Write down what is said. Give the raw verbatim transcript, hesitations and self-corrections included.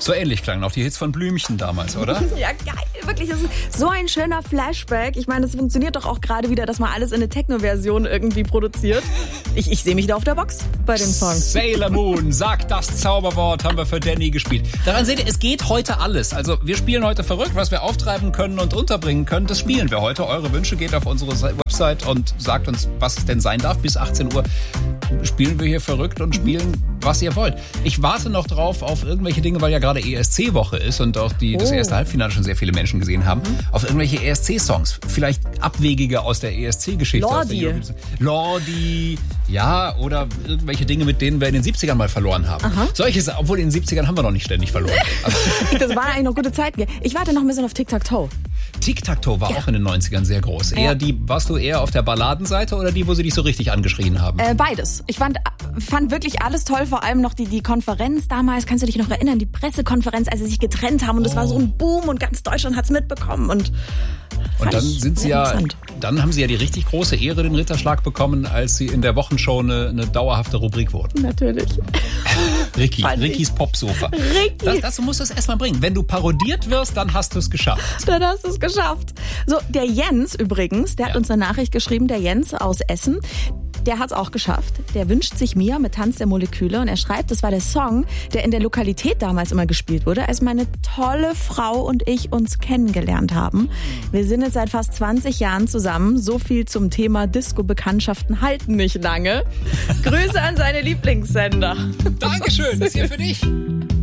So ähnlich klangen auch die Hits von Blümchen damals, oder? Ja, geil. Wirklich, das ist so ein schöner Flashback. Ich meine, das funktioniert doch auch gerade wieder, dass man alles in eine Techno-Version irgendwie produziert. Ich, ich sehe mich da auf der Box bei dem Song. Sailor Moon, sagt das Zauberwort, haben wir für Danny gespielt. Daran seht ihr, es geht heute alles. Also wir spielen heute verrückt, was wir auftreiben können und unterbringen können, das spielen wir heute. Eure Wünsche, geht auf unsere Website und sagt uns, was es denn sein darf. Bis achtzehn Uhr spielen wir hier verrückt und spielen, was ihr wollt. Ich warte noch drauf auf irgendwelche Dinge, weil ja gerade E S C-Woche ist und auch die, das erste Halbfinale schon sehr viele Menschen gesehen haben, auf irgendwelche E S C-Songs. Vielleicht abwegige aus der E S C-Geschichte. Lordi. Lordi, ja, oder irgendwelche Dinge, mit denen wir in den siebzigern mal verloren haben. Aha. Solches, obwohl in den siebzigern haben wir noch nicht ständig verloren. Das waren eigentlich noch gute Zeiten. Ich warte noch ein bisschen auf Tic-Tac-Toe. Tic-Tac-Toe war ja auch in den neunzigern sehr groß. Eher Ja. die, warst du eher auf der Balladenseite oder die, wo sie dich so richtig angeschrien haben? Äh, beides. Ich fand, fand wirklich alles toll, vor allem noch die, die Konferenz damals. Kannst du dich noch erinnern? Die Pressekonferenz, als sie sich getrennt haben und es Oh. war so ein Boom und ganz Deutschland hat's mitbekommen. Und, Und dann ich sind sie sehr ja, interessant. dann haben sie ja die richtig große Ehre, den Ritterschlag bekommen, als sie in der Wochenshow eine, eine dauerhafte Rubrik wurden. Natürlich. Ricky, Fand ich. Rickys Popsofa. Ricky. Das, das musst du es erstmal bringen. Wenn du parodiert wirst, dann hast du es geschafft. Dann hast du es geschafft. So, der Jens übrigens, der hat Ja. uns eine Nachricht geschrieben, der Jens aus Essen. Der hat es auch geschafft. Der wünscht sich Mia mit Tanz der Moleküle und er schreibt, das war der Song, der in der Lokalität damals immer gespielt wurde, als meine tolle Frau und ich uns kennengelernt haben. Wir sind jetzt seit fast zwanzig Jahren zusammen. So viel zum Thema Disco-Bekanntschaften halten nicht lange. Grüße an seine Lieblingssender. Dankeschön, das ist hier für dich.